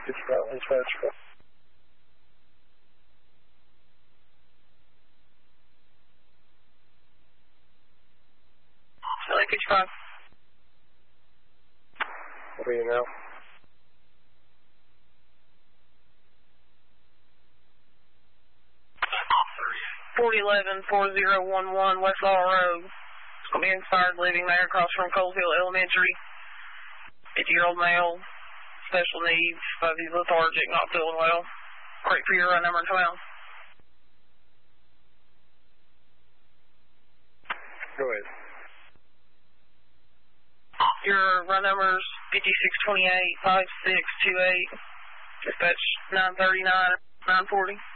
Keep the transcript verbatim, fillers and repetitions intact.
fifty-five, dispatch. fifty-five. What are you now? forty eleven, four zero one one West Law Road. It's going to be inspired living there across from Coles Hill Elementary. fifty-year-old male, special needs, fuzzy, lethargic, not feeling well. Great for your run number twelve. Go ahead. Your run number's fifty-six twenty-eight, five six two eight. Dispatch nine thirty-nine, nine forty.